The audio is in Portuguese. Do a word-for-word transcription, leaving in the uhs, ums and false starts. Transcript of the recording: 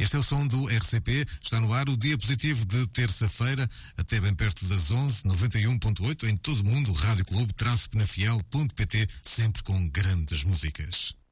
Este é o som do R C P. Está no ar o dia positivo de terça-feira, até bem perto das onze, noventa e um ponto oito, em todo o mundo, Rádio Clube, traço penafiel ponto pt, sempre com grandes músicas.